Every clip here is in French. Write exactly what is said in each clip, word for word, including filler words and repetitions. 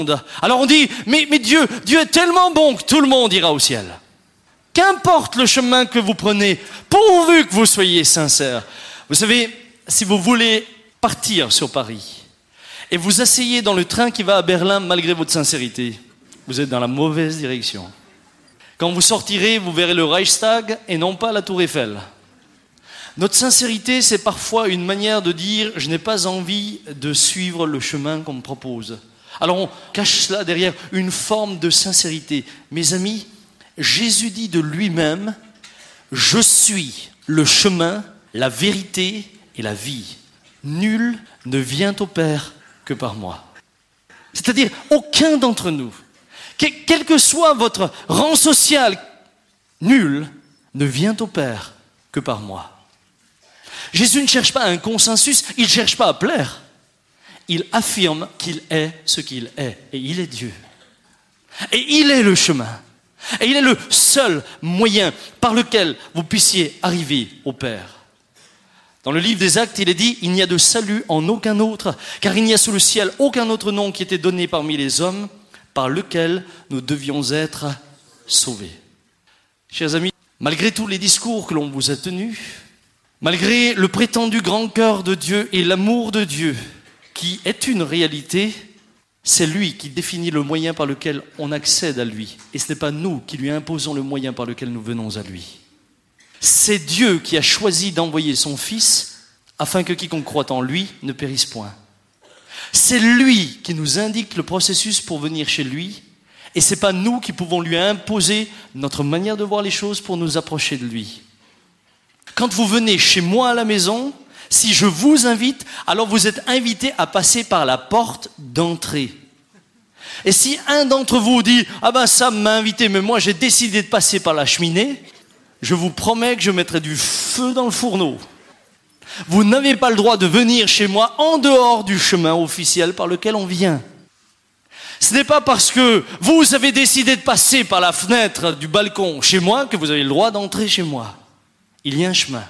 Alors on dit, mais, mais Dieu, Dieu est tellement bon que tout le monde ira au ciel. Qu'importe le chemin que vous prenez, pourvu que vous soyez sincères. Vous savez, si vous voulez partir sur Paris et vous asseyez dans le train qui va à Berlin malgré votre sincérité, vous êtes dans la mauvaise direction. Quand vous sortirez, vous verrez le Reichstag et non pas la Tour Eiffel. Notre sincérité, c'est parfois une manière de dire « je n'ai pas envie de suivre le chemin qu'on me propose ». Alors on cache cela derrière une forme de sincérité. Mes amis, Jésus dit de lui-même « je suis le chemin, la vérité et la vie. Nul ne vient au Père que par moi. » C'est-à-dire, aucun d'entre nous, quel que soit votre rang social, nul ne vient au Père que par moi. Jésus ne cherche pas un consensus, il ne cherche pas à plaire. Il affirme qu'il est ce qu'il est, et il est Dieu. Et il est le chemin. Et il est le seul moyen par lequel vous puissiez arriver au Père. Dans le livre des Actes, il est dit « Il n'y a de salut en aucun autre, car il n'y a sous le ciel aucun autre nom qui était donné parmi les hommes, par lequel nous devions être sauvés. » Chers amis, malgré tous les discours que l'on vous a tenus, malgré le prétendu grand cœur de Dieu et l'amour de Dieu, qui est une réalité, c'est lui qui définit le moyen par lequel on accède à lui. Et ce n'est pas nous qui lui imposons le moyen par lequel nous venons à lui. C'est Dieu qui a choisi d'envoyer son Fils afin que quiconque croit en lui ne périsse point. C'est lui qui nous indique le processus pour venir chez lui. Et ce n'est pas nous qui pouvons lui imposer notre manière de voir les choses pour nous approcher de lui. Quand vous venez chez moi à la maison, si je vous invite, alors vous êtes invité à passer par la porte d'entrée. Et si un d'entre vous dit « Ah ben ça m'a invité, mais moi j'ai décidé de passer par la cheminée », je vous promets que je mettrai du feu dans le fourneau. Vous n'avez pas le droit de venir chez moi en dehors du chemin officiel par lequel on vient. Ce n'est pas parce que vous avez décidé de passer par la fenêtre du balcon chez moi que vous avez le droit d'entrer chez moi. Il y a un chemin.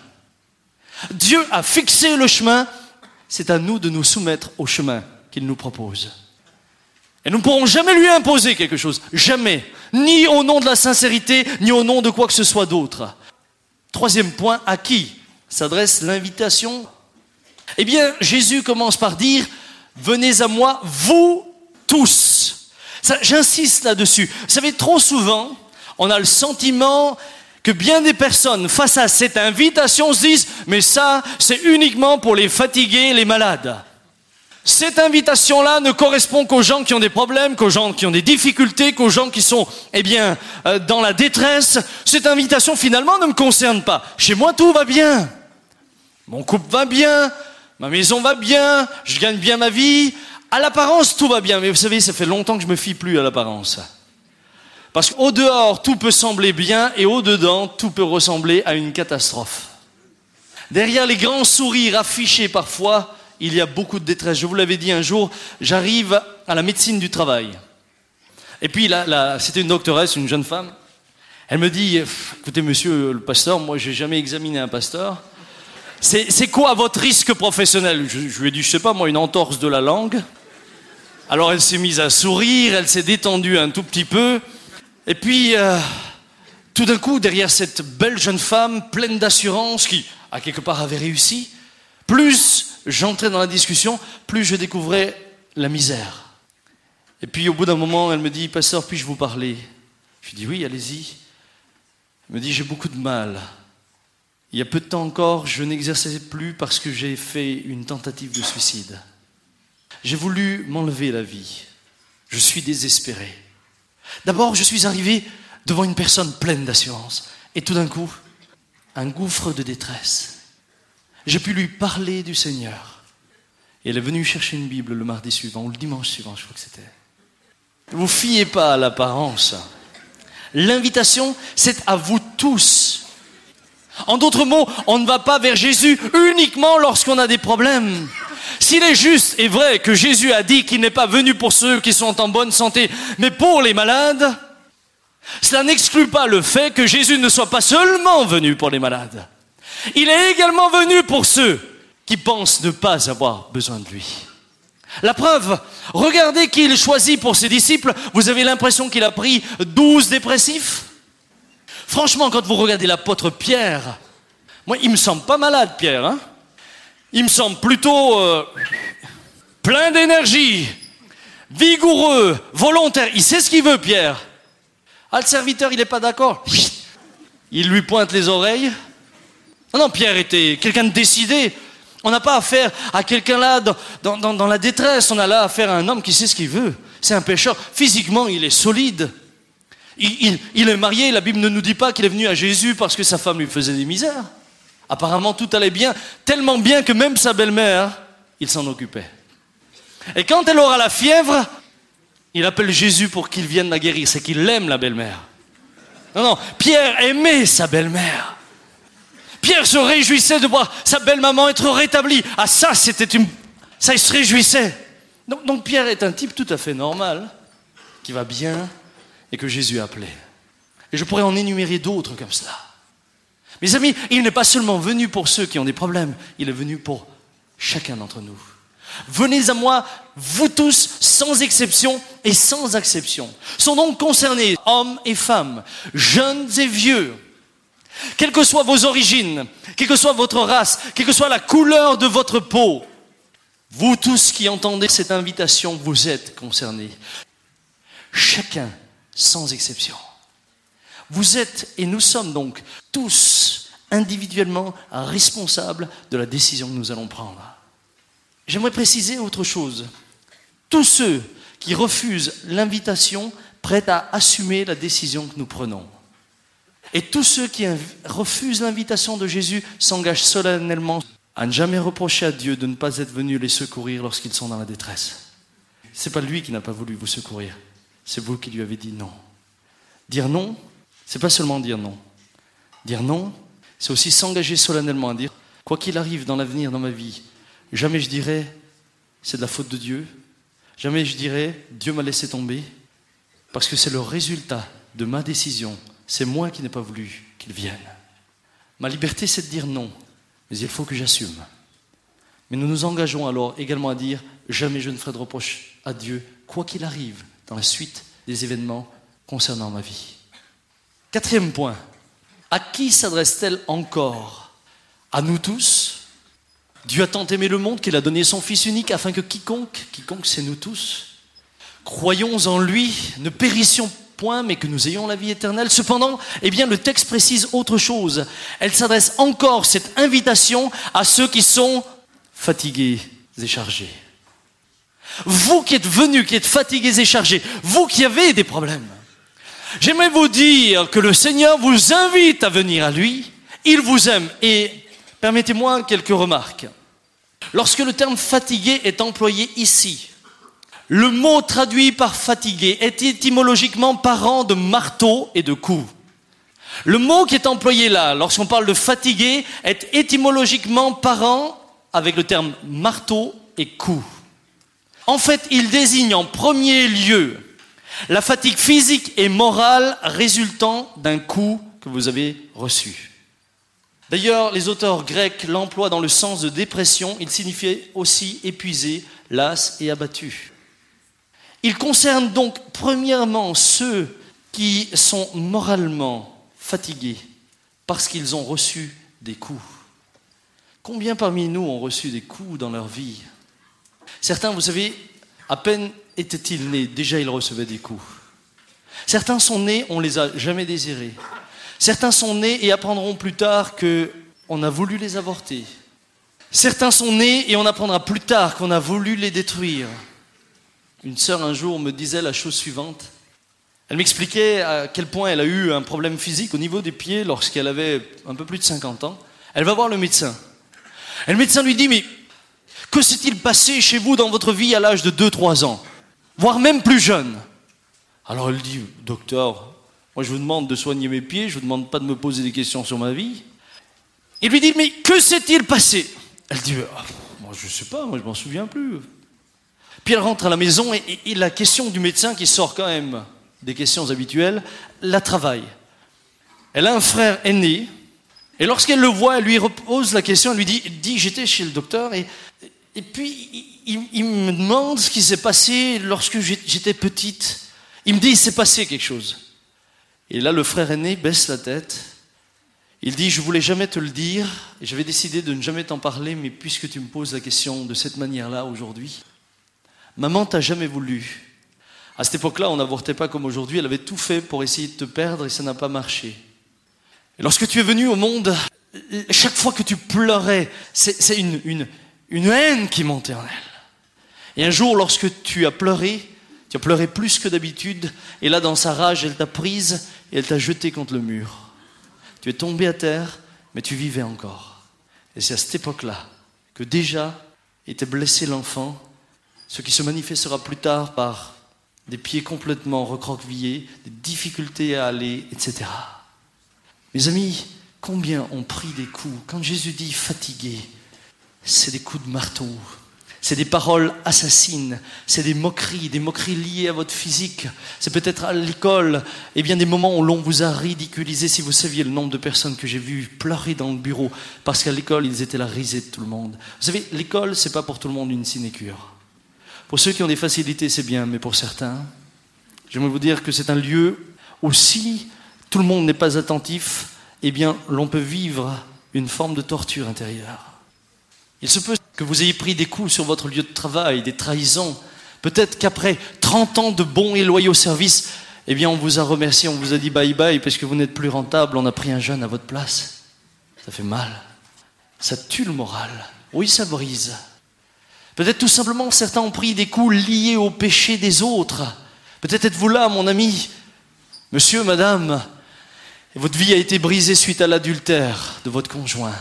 Dieu a fixé le chemin, c'est à nous de nous soumettre au chemin qu'il nous propose. Et nous ne pourrons jamais lui imposer quelque chose, jamais, ni au nom de la sincérité, ni au nom de quoi que ce soit d'autre. Troisième point, à qui s'adresse l'invitation? Eh bien, Jésus commence par dire « Venez à moi, vous tous ». Ça, j'insiste là-dessus. Vous savez, trop souvent, on a le sentiment que bien des personnes, face à cette invitation, se disent « Mais ça, c'est uniquement pour les fatigués, les malades. » Cette invitation-là ne correspond qu'aux gens qui ont des problèmes, qu'aux gens qui ont des difficultés, qu'aux gens qui sont, eh bien, euh, dans la détresse. Cette invitation, finalement, ne me concerne pas. Chez moi, tout va bien. Mon couple va bien, ma maison va bien, je gagne bien ma vie. À l'apparence, tout va bien. Mais vous savez, ça fait longtemps que je me fie plus à l'apparence. Parce qu'au dehors, tout peut sembler bien et au dedans, tout peut ressembler à une catastrophe. Derrière les grands sourires affichés parfois, il y a beaucoup de détresse. Je vous l'avais dit un jour, j'arrive à la médecine du travail. Et puis là, là c'était une doctoresse, une jeune femme. Elle me dit, écoutez monsieur le pasteur, moi j'ai jamais examiné un pasteur. C'est, c'est quoi votre risque professionnel? je, je lui ai dit, je sais pas moi, une entorse de la langue. Alors elle s'est mise à sourire, elle s'est détendue un tout petit peu. Et puis, euh, tout d'un coup, derrière cette belle jeune femme, pleine d'assurance, qui, à quelque part, avait réussi, plus j'entrais dans la discussion, plus je découvrais la misère. Et puis, au bout d'un moment, elle me dit, « Pasteur, puis-je vous parler ?» Je lui dis, « Oui, allez-y. » Elle me dit, « J'ai beaucoup de mal. Il y a peu de temps encore, je n'exerçais plus parce que j'ai fait une tentative de suicide. J'ai voulu m'enlever la vie. Je suis désespéré. D'abord, je suis arrivé devant une personne pleine d'assurance. Et tout d'un coup, un gouffre de détresse. J'ai pu lui parler du Seigneur. Et elle est venue chercher une Bible le mardi suivant, ou le dimanche suivant, je crois que c'était. Ne vous fiez pas à l'apparence. L'invitation, c'est à vous tous. En d'autres mots, on ne va pas vers Jésus uniquement lorsqu'on a des problèmes. S'il est juste et vrai que Jésus a dit qu'il n'est pas venu pour ceux qui sont en bonne santé, mais pour les malades, cela n'exclut pas le fait que Jésus ne soit pas seulement venu pour les malades. Il est également venu pour ceux qui pensent ne pas avoir besoin de lui. La preuve, regardez qui il choisit pour ses disciples. Vous avez l'impression qu'il a pris douze dépressifs? Franchement, quand vous regardez l'apôtre Pierre, moi, il me semble pas malade, Pierre. Hein, il me semble plutôt euh, plein d'énergie, vigoureux, volontaire. Il sait ce qu'il veut, Pierre. Ah, le serviteur, il n'est pas d'accord. Il lui pointe les oreilles. Non, non, Pierre était quelqu'un de décidé. On n'a pas affaire à quelqu'un là dans, dans, dans, dans la détresse. On a là affaire à un homme qui sait ce qu'il veut. C'est un pécheur. Physiquement, il est solide. Il, il, il est marié. La Bible ne nous dit pas qu'il est venu à Jésus parce que sa femme lui faisait des misères. Apparemment, tout allait bien. Tellement bien que même sa belle-mère, il s'en occupait. Et quand elle aura la fièvre, il appelle Jésus pour qu'il vienne la guérir. C'est qu'il aime la belle-mère. Non, non. Pierre aimait sa belle-mère. Pierre se réjouissait de voir sa belle-maman être rétablie. Ah, ça, c'était une... Ça, il se réjouissait. Donc, donc Pierre est un type tout à fait normal, qui va bien et que Jésus a appelé. Et je pourrais en énumérer d'autres comme cela. Mes amis, il n'est pas seulement venu pour ceux qui ont des problèmes, il est venu pour chacun d'entre nous. Venez à moi, vous tous, sans exception et sans exception. Sont donc concernés, hommes et femmes, jeunes et vieux, quelles que soient vos origines, quelle que soit votre race, quelle que soit la couleur de votre peau, vous tous qui entendez cette invitation, vous êtes concernés. Chacun, sans exception. Vous êtes, et nous sommes donc tous individuellement responsables de la décision que nous allons prendre. J'aimerais préciser autre chose. Tous ceux qui refusent l'invitation, prêts à assumer la décision que nous prenons. Et tous ceux qui refusent l'invitation de Jésus s'engagent solennellement à ne jamais reprocher à Dieu de ne pas être venu les secourir lorsqu'ils sont dans la détresse. Ce n'est pas lui qui n'a pas voulu vous secourir, c'est vous qui lui avez dit non. Dire non, c'est pas seulement dire non. Dire non, c'est aussi s'engager solennellement à dire, quoi qu'il arrive dans l'avenir, dans ma vie, jamais je dirai c'est de la faute de Dieu, jamais je dirai Dieu m'a laissé tomber, parce que c'est le résultat de ma décision. C'est moi qui n'ai pas voulu qu'il vienne. Ma liberté, c'est de dire non, mais il faut que j'assume. Mais nous nous engageons alors également à dire jamais je ne ferai de reproche à Dieu, quoi qu'il arrive dans la suite des événements concernant ma vie. Quatrième point, à qui s'adresse-t-elle encore? À nous tous. Dieu a tant aimé le monde qu'il a donné son Fils unique afin que quiconque, quiconque c'est nous tous, croyons en lui, ne périssions point, mais que nous ayons la vie éternelle. Cependant, eh bien, le texte précise autre chose. Elle s'adresse encore, cette invitation, à ceux qui sont fatigués et chargés. Vous qui êtes venus, qui êtes fatigués et chargés, vous qui avez des problèmes, j'aimerais vous dire que le Seigneur vous invite à venir à lui. Il vous aime. Et permettez-moi quelques remarques. Lorsque le terme fatigué est employé ici, le mot traduit par fatigué est étymologiquement parent de marteau et de coup. Le mot qui est employé là, lorsqu'on parle de fatigué, est étymologiquement parent avec le terme marteau et coup. En fait, il désigne en premier lieu la fatigue physique et morale résultant d'un coup que vous avez reçu. D'ailleurs, les auteurs grecs l'emploient dans le sens de dépression. Il signifiait aussi épuisé, las et abattu. Il concerne donc premièrement ceux qui sont moralement fatigués parce qu'ils ont reçu des coups. Combien parmi nous ont reçu des coups dans leur vie? Certains, vous savez, à peine étaient-ils nés, déjà ils recevaient des coups. Certains sont nés, on ne les a jamais désirés. Certains sont nés et apprendront plus tard qu'on a voulu les avorter. Certains sont nés et on apprendra plus tard qu'on a voulu les détruire. Une sœur un jour me disait la chose suivante. Elle m'expliquait à quel point elle a eu un problème physique au niveau des pieds lorsqu'elle avait un peu plus de cinquante ans. Elle va voir le médecin. Et le médecin lui dit, mais que s'est-il passé chez vous dans votre vie à l'âge de deux trois ans, voire même plus jeune? Alors elle dit, docteur, moi je vous demande de soigner mes pieds, je ne vous demande pas de me poser des questions sur ma vie. Il lui dit, mais que s'est-il passé? Elle dit, ah, moi je ne sais pas, moi je ne m'en souviens plus. Puis elle rentre à la maison et, et, et la question du médecin qui sort quand même des questions habituelles, la travaille. Elle a un frère aîné et lorsqu'elle le voit, elle lui repose la question, elle lui dit, dit j'étais chez le docteur et Et puis, il, il me demande ce qui s'est passé lorsque j'étais petite. Il me dit, il s'est passé quelque chose. Et là, le frère aîné baisse la tête. Il dit, je voulais jamais te le dire, et j'avais décidé de ne jamais t'en parler, mais puisque tu me poses la question de cette manière-là aujourd'hui, maman t'a jamais voulu. À cette époque-là, on n'avortait pas comme aujourd'hui, elle avait tout fait pour essayer de te perdre et ça n'a pas marché. Et lorsque tu es venu au monde, chaque fois que tu pleurais, c'est, c'est une, une, une haine qui montait en elle. Et un jour, lorsque tu as pleuré, tu as pleuré plus que d'habitude, et là, dans sa rage, elle t'a prise et elle t'a jeté contre le mur. Tu es tombé à terre, mais tu vivais encore. Et c'est à cette époque-là que déjà était blessé l'enfant, ce qui se manifestera plus tard par des pieds complètement recroquevillés, des difficultés à aller, et cetera. Mes amis, combien ont pris des coups? Quand Jésus dit fatigué, c'est des coups de marteau. C'est des paroles assassines, c'est des moqueries, des moqueries liées à votre physique. C'est peut-être à l'école, eh bien des moments où l'on vous a ridiculisé. Si vous saviez le nombre de personnes que j'ai vues pleurer dans le bureau, parce qu'à l'école, ils étaient la risée de tout le monde. Vous savez, l'école, c'est pas pour tout le monde une sinécure. Pour ceux qui ont des facilités, c'est bien, mais pour certains, j'aimerais vous dire que c'est un lieu où si tout le monde n'est pas attentif, eh bien, l'on peut vivre une forme de torture intérieure. Il se peut que vous ayez pris des coups sur votre lieu de travail, des trahisons. Peut-être qu'après trente ans de bons et loyaux services, eh bien, on vous a remercié, on vous a dit bye bye parce que vous n'êtes plus rentable, on a pris un jeune à votre place. Ça fait mal. Ça tue le moral. Oui, ça brise. Peut-être tout simplement, certains ont pris des coups liés au péché des autres. Peut-être êtes-vous là, mon ami, monsieur, madame, et votre vie a été brisée suite à l'adultère de votre conjoint.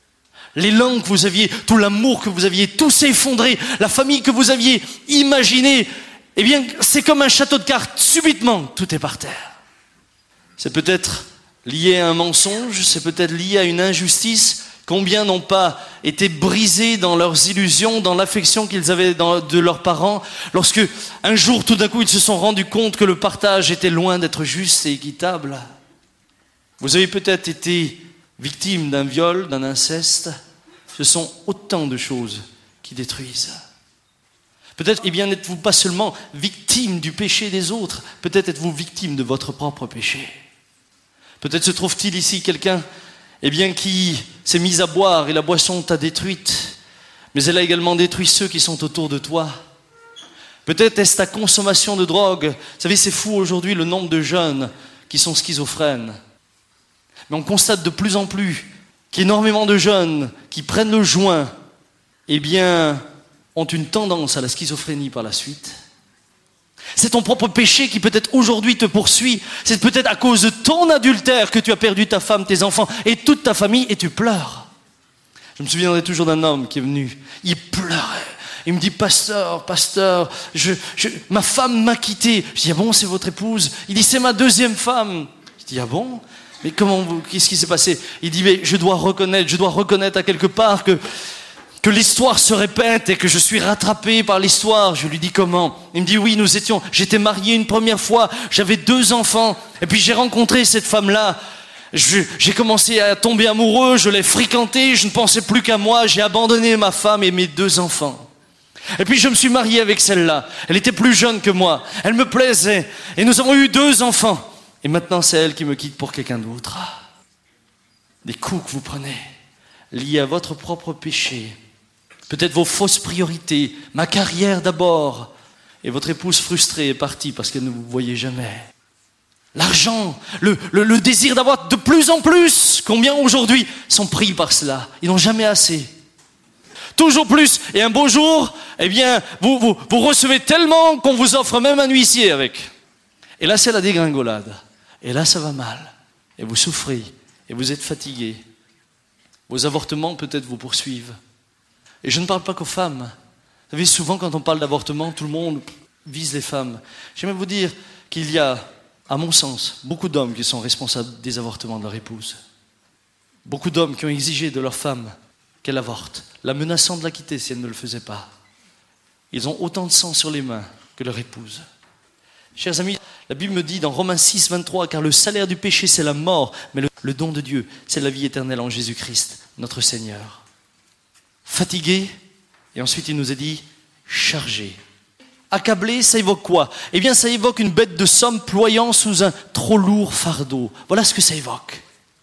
L'élan que vous aviez, tout l'amour que vous aviez, tout s'est effondré. La famille que vous aviez imaginée, eh bien, c'est comme un château de cartes. Subitement, tout est par terre. C'est peut-être lié à un mensonge, c'est peut-être lié à une injustice. Combien n'ont pas été brisés dans leurs illusions, dans l'affection qu'ils avaient dans, de leurs parents, lorsque un jour, tout d'un coup, ils se sont rendus compte que le partage était loin d'être juste et équitable. Vous avez peut-être été victime d'un viol, d'un inceste. Ce sont autant de choses qui détruisent. Peut-être, eh bien, n'êtes-vous pas seulement victime du péché des autres, peut-être êtes-vous victime de votre propre péché. Peut-être se trouve-t-il ici quelqu'un, eh bien, qui s'est mis à boire et la boisson t'a détruite, mais elle a également détruit ceux qui sont autour de toi. Peut-être est-ce ta consommation de drogue. Vous savez, c'est fou aujourd'hui le nombre de jeunes qui sont schizophrènes. Mais on constate de plus en plus qu'énormément de jeunes qui prennent le joint, eh bien, ont une tendance à la schizophrénie par la suite. C'est ton propre péché qui peut-être aujourd'hui te poursuit. C'est peut-être à cause de ton adultère que tu as perdu ta femme, tes enfants et toute ta famille et tu pleures. Je me souviendrai toujours d'un homme qui est venu, il pleurait. Il me dit, pasteur, pasteur, je, je, ma femme m'a quitté. Je dis, ah bon, c'est votre épouse? Il dit, c'est ma deuxième femme. Je dis, ah bon? Mais comment vous, qu'est-ce qui s'est passé? Il dit, mais je dois reconnaître, je dois reconnaître à quelque part que, que l'histoire se répète et que je suis rattrapé par l'histoire. Je lui dis comment? Il me dit, oui, nous étions, j'étais marié une première fois, j'avais deux enfants, et puis j'ai rencontré cette femme-là. Je, j'ai commencé à tomber amoureux, je l'ai fréquentée, je ne pensais plus qu'à moi, j'ai abandonné ma femme et mes deux enfants. Et puis je me suis marié avec celle-là. Elle était plus jeune que moi, elle me plaisait, et nous avons eu deux enfants. Et maintenant, c'est elle qui me quitte pour quelqu'un d'autre. Des coups que vous prenez, liés à votre propre péché. Peut-être vos fausses priorités, ma carrière d'abord. Et votre épouse frustrée est partie parce qu'elle ne vous voyait jamais. L'argent, le, le, le désir d'avoir de plus en plus. Combien aujourd'hui sont pris par cela? Ils n'ont jamais assez. Toujours plus. Et un beau jour, eh bien, vous, vous, vous recevez tellement qu'on vous offre même un huissier avec. Et là, c'est la dégringolade. Et là, ça va mal. Et vous souffrez. Et vous êtes fatigué. Vos avortements, peut-être, vous poursuivent. Et je ne parle pas qu'aux femmes. Vous savez, souvent, quand on parle d'avortement, tout le monde vise les femmes. J'aimerais vous dire qu'il y a, à mon sens, beaucoup d'hommes qui sont responsables des avortements de leur épouse. Beaucoup d'hommes qui ont exigé de leur femme qu'elle avorte, la menaçant de la quitter si elle ne le faisait pas. Ils ont autant de sang sur les mains que leur épouse. Chers amis, la Bible me dit dans Romains six, vingt-trois, car le salaire du péché c'est la mort, mais le, le don de Dieu c'est la vie éternelle en Jésus-Christ, notre Seigneur. Fatigué, Et ensuite, il nous a dit chargé. Accablé, ça évoque quoi? Eh bien, ça évoque une bête de somme ployant sous un trop lourd fardeau. Voilà ce que ça évoque.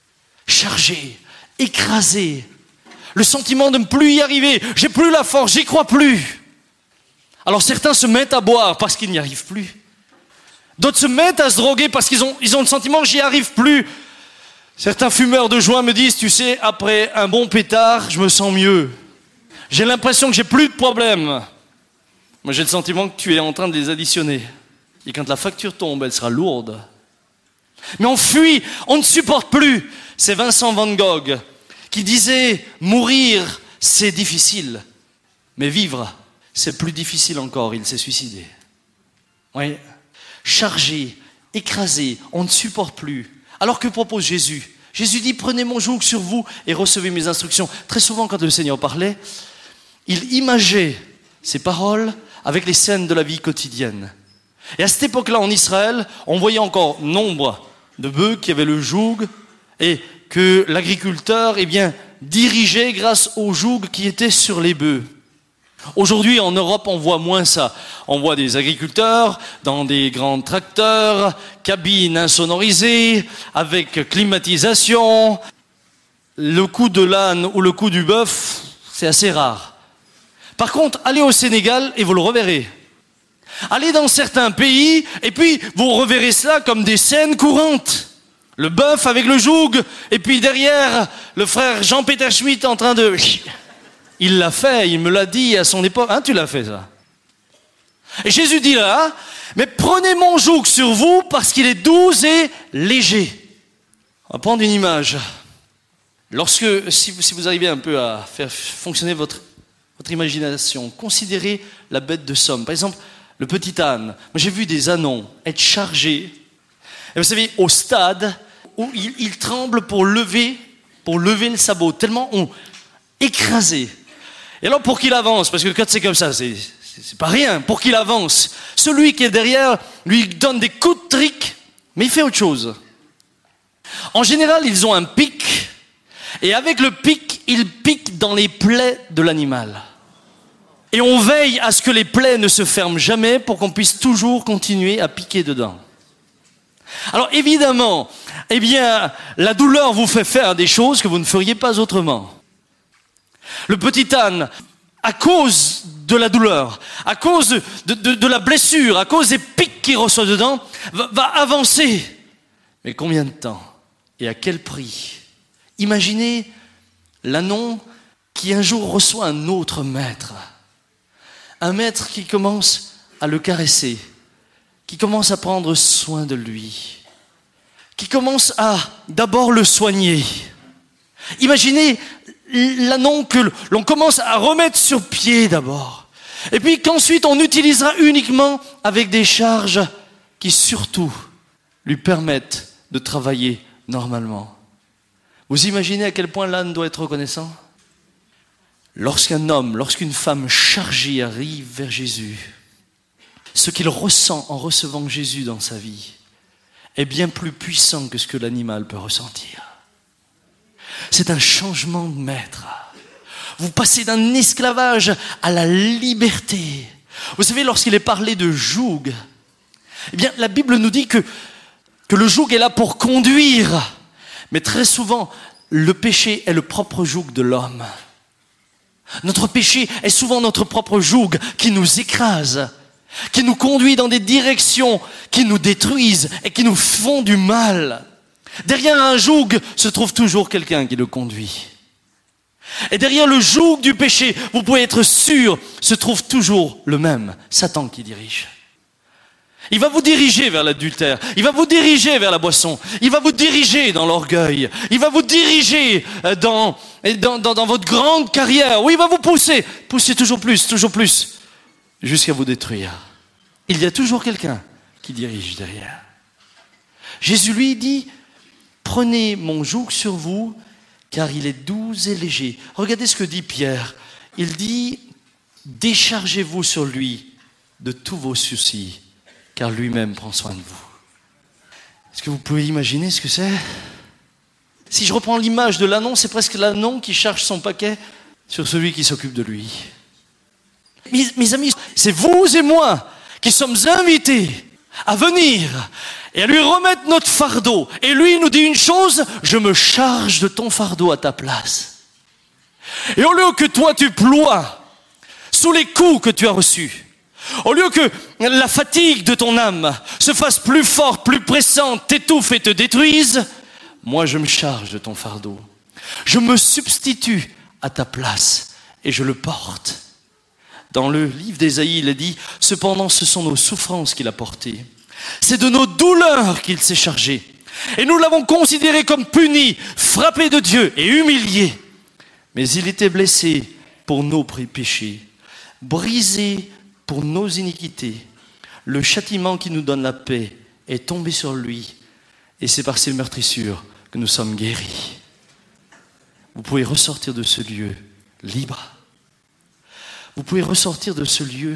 Chargé, écrasé, le sentiment de ne plus y arriver. J'ai plus la force, j'y crois plus. Alors certains se mettent à boire parce qu'ils n'y arrivent plus. D'autres se mettent à se droguer parce qu'ils ont, ils ont le sentiment que j'y arrive plus. Certains fumeurs de joint me disent, tu sais, après un bon pétard, je me sens mieux. J'ai l'impression que j'ai plus de problème. Moi, j'ai le sentiment que tu es en train de les additionner. Et quand la facture tombe, elle sera lourde. Mais on fuit, on ne supporte plus. C'est Vincent van Gogh qui disait, mourir, c'est difficile. Mais vivre, c'est plus difficile encore. Il s'est suicidé. Oui. Chargé, écrasé, on ne supporte plus. Alors que propose Jésus? Jésus dit, prenez mon joug sur vous et recevez mes instructions. Très souvent, quand le Seigneur parlait, il imageait ses paroles avec les scènes de la vie quotidienne. Et à cette époque-là, en Israël, on voyait encore nombre de bœufs qui avaient le joug et que l'agriculteur, eh bien, dirigeait grâce au joug qui était sur les bœufs. Aujourd'hui, en Europe, on voit moins ça. On voit des agriculteurs dans des grands tracteurs, cabines insonorisées, avec climatisation. Le coup de l'âne ou le coup du bœuf, c'est assez rare. Par contre, allez au Sénégal et vous le reverrez. Allez dans certains pays et puis vous reverrez cela comme des scènes courantes. Le bœuf avec le joug et puis derrière, le frère Jean-Peter Schmitt en train de... Il l'a fait, il me l'a dit à son époque. Hein, tu l'as fait ça. Et Jésus dit là, mais prenez mon joug sur vous parce qu'il est doux et léger. On va prendre une image. Lorsque, si vous, si vous arrivez un peu à faire fonctionner votre Votre imagination, considérez la bête de somme. Par exemple, le petit âne. Moi, j'ai vu des ânons être chargés. Et vous savez, au stade où ils, ils tremblent pour lever, pour lever le sabot, tellement on écrasé. Et alors, pour qu'il avance, parce que quand c'est comme ça, c'est, c'est, c'est pas rien. Pour qu'il avance, celui qui est derrière lui donne des coups de trique, mais il fait autre chose. En général, ils ont un pic, et avec le pic, ils piquent dans les plaies de l'animal. Et on veille à ce que les plaies ne se ferment jamais pour qu'on puisse toujours continuer à piquer dedans. Alors évidemment, eh bien, la douleur vous fait faire des choses que vous ne feriez pas autrement. Le petit âne, à cause de la douleur, à cause de, de, de, de la blessure, à cause des pics qu'il reçoit dedans, va, va avancer. Mais combien de temps? Et à quel prix? Imaginez l'ânon qui un jour reçoit un autre maître. Un maître qui commence à le caresser, qui commence à prendre soin de lui, qui commence à d'abord le soigner. Imaginez l'ânon que l'on commence à remettre sur pied d'abord, et puis qu'ensuite on utilisera uniquement avec des charges qui surtout lui permettent de travailler normalement. Vous imaginez à quel point l'âne doit être reconnaissant? Lorsqu'un homme, lorsqu'une femme chargée arrive vers Jésus, ce qu'il ressent en recevant Jésus dans sa vie est bien plus puissant que ce que l'animal peut ressentir. C'est un changement de maître. Vous passez d'un esclavage à la liberté. Vous savez, lorsqu'il est parlé de joug, eh bien, la Bible nous dit que, que le joug est là pour conduire. Mais très souvent, le péché est le propre joug de l'homme. Notre péché est souvent notre propre joug qui nous écrase, qui nous conduit dans des directions qui nous détruisent et qui nous font du mal. Derrière un joug se trouve toujours quelqu'un qui le conduit. Et derrière le joug du péché, vous pouvez être sûr, se trouve toujours le même, Satan qui dirige. Il va vous diriger vers l'adultère, il va vous diriger vers la boisson, il va vous diriger dans l'orgueil, il va vous diriger dans, dans, dans, dans votre grande carrière, où il va vous pousser, pousser toujours plus, toujours plus, jusqu'à vous détruire. Il y a toujours quelqu'un qui dirige derrière. Jésus lui dit, prenez mon joug sur vous, car il est doux et léger. Regardez ce que dit Pierre. Il dit, déchargez-vous sur lui de tous vos soucis, car lui-même prend soin de vous. Est-ce que vous pouvez imaginer ce que c'est? Si je reprends l'image de l'ânon, c'est presque l'ânon qui charge son paquet sur celui qui s'occupe de lui. Mes, mes amis, c'est vous et moi qui sommes invités à venir et à lui remettre notre fardeau. Et lui il nous dit une chose, je me charge de ton fardeau à ta place. Et au lieu que toi tu ploies sous les coups que tu as reçus, au lieu que la fatigue de ton âme se fasse plus forte, plus pressante, t'étouffe et te détruise, moi je me charge de ton fardeau. Je me substitue à ta place et je le porte. Dans le livre d'Ésaïe, il est dit, cependant ce sont nos souffrances qu'il a portées. C'est de nos douleurs qu'il s'est chargé. Et nous l'avons considéré comme puni, frappé de Dieu et humilié. Mais il était blessé pour nos péchés, brisé pour nos iniquités. Le châtiment qui nous donne la paix est tombé sur lui. Et c'est par ses meurtrissures que nous sommes guéris. Vous pouvez ressortir de ce lieu libre. Vous pouvez ressortir de ce lieu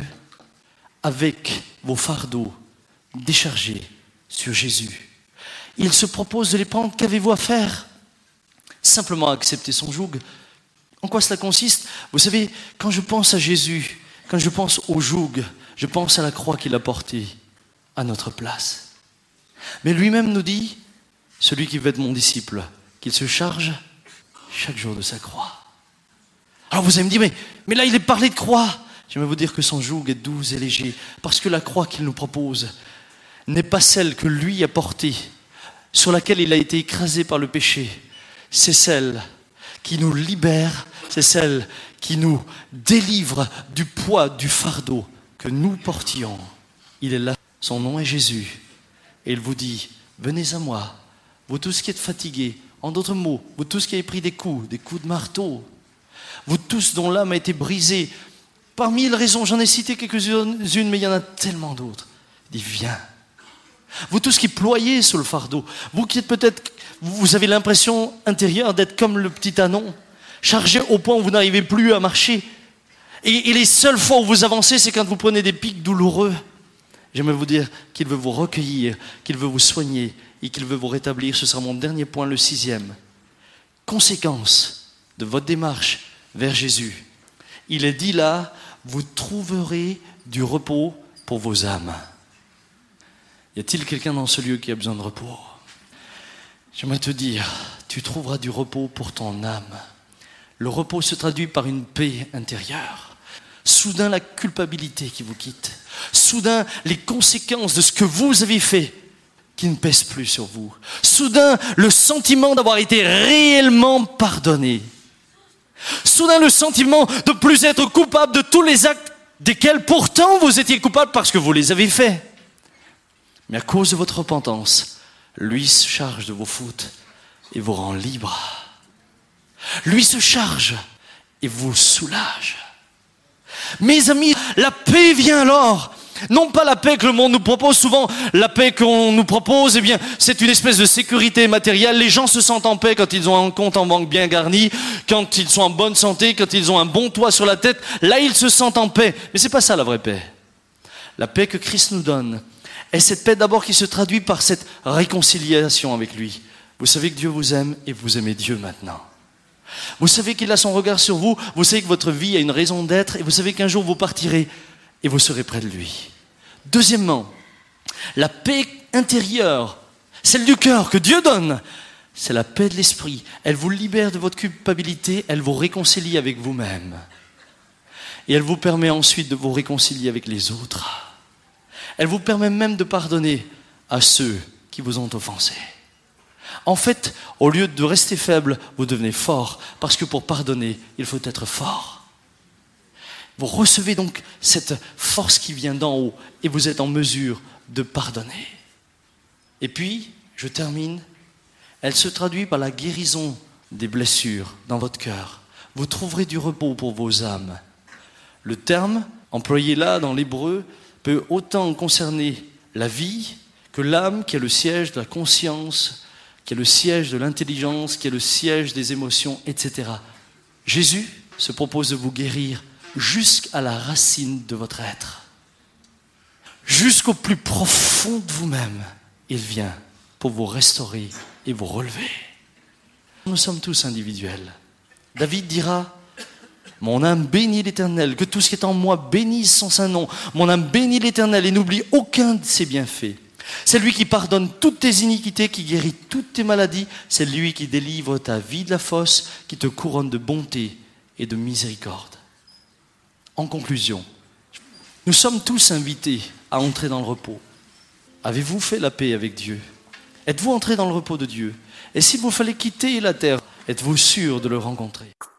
avec vos fardeaux déchargés sur Jésus. Il se propose de les prendre. Qu'avez-vous à faire? Simplement accepter son joug. En quoi cela consiste? Vous savez, quand je pense à Jésus, quand je pense au joug, je pense à la croix qu'il a portée à notre place. Mais lui-même nous dit, celui qui veut être mon disciple, qu'il se charge chaque jour de sa croix. Alors vous allez me dire, mais, mais là il est parlé de croix. J'aimerais vous dire que son joug est doux et léger, parce que la croix qu'il nous propose n'est pas celle que lui a portée, sur laquelle il a été écrasé par le péché. C'est celle qui nous libère, c'est celle qui nous délivre du poids, du fardeau que nous portions. Il est là, son nom est Jésus. Et il vous dit, venez à moi, vous tous qui êtes fatigués, en d'autres mots, vous tous qui avez pris des coups, des coups de marteau, vous tous dont l'âme a été brisée, par mille raisons, j'en ai cité quelques-unes, mais il y en a tellement d'autres. Il dit, viens. Vous tous qui ployez sous le fardeau, vous qui êtes peut-être, vous avez l'impression intérieure d'être comme le petit anon, chargé au point où vous n'arrivez plus à marcher. Et, et les seules fois où vous avancez, c'est quand vous prenez des pics douloureux. J'aimerais vous dire qu'il veut vous recueillir, qu'il veut vous soigner et qu'il veut vous rétablir. Ce sera mon dernier point, le sixième. Conséquence de votre démarche vers Jésus. Il est dit là, vous trouverez du repos pour vos âmes. Y a-t-il quelqu'un dans ce lieu qui a besoin de repos? J'aimerais te dire, tu trouveras du repos pour ton âme. Le repos se traduit par une paix intérieure. Soudain, la culpabilité qui vous quitte. Soudain, les conséquences de ce que vous avez fait qui ne pèsent plus sur vous. Soudain, le sentiment d'avoir été réellement pardonné. Soudain, le sentiment de ne plus être coupable de tous les actes desquels pourtant vous étiez coupable parce que vous les avez faits. Mais à cause de votre repentance, lui se charge de vos fautes et vous rend libre. Lui se charge et vous soulage. Mes amis, la paix vient alors. Non pas la paix que le monde nous propose. Souvent, la paix qu'on nous propose, eh bien, c'est une espèce de sécurité matérielle. Les gens se sentent en paix quand ils ont un compte en banque bien garni, quand ils sont en bonne santé, quand ils ont un bon toit sur la tête. Là, ils se sentent en paix. Mais c'est pas ça la vraie paix. La paix que Christ nous donne est cette paix d'abord qui se traduit par cette réconciliation avec lui. Vous savez que Dieu vous aime et vous aimez Dieu maintenant. Vous savez qu'il a son regard sur vous, vous savez que votre vie a une raison d'être et vous savez qu'un jour vous partirez et vous serez près de lui. Deuxièmement, la paix intérieure, celle du cœur que Dieu donne, c'est la paix de l'esprit. Elle vous libère de votre culpabilité, elle vous réconcilie avec vous-même. Et elle vous permet ensuite de vous réconcilier avec les autres. Elle vous permet même de pardonner à ceux qui vous ont offensé. En fait, au lieu de rester faible, vous devenez fort, parce que pour pardonner, il faut être fort. Vous recevez donc cette force qui vient d'en haut, et vous êtes en mesure de pardonner. Et puis, je termine, elle se traduit par la guérison des blessures dans votre cœur. Vous trouverez du repos pour vos âmes. Le terme, employé là dans l'hébreu, peut autant concerner la vie que l'âme, qui est le siège de la conscience, qui est le siège de l'intelligence, qui est le siège des émotions, et cetera. Jésus se propose de vous guérir jusqu'à la racine de votre être. Jusqu'au plus profond de vous-même, il vient pour vous restaurer et vous relever. Nous sommes tous individuels. David dira, Mon âme bénit l'Éternel, que tout ce qui est en moi bénisse son saint nom. Mon âme bénit l'Éternel et n'oublie aucun de ses bienfaits. C'est lui qui pardonne toutes tes iniquités, qui guérit toutes tes maladies. C'est lui qui délivre ta vie de la fosse, qui te couronne de bonté et de miséricorde. En conclusion, nous sommes tous invités à entrer dans le repos. Avez-vous fait la paix avec Dieu? Êtes-vous entré dans le repos de Dieu? Et s'il vous fallait quitter la terre, êtes-vous sûr de le rencontrer?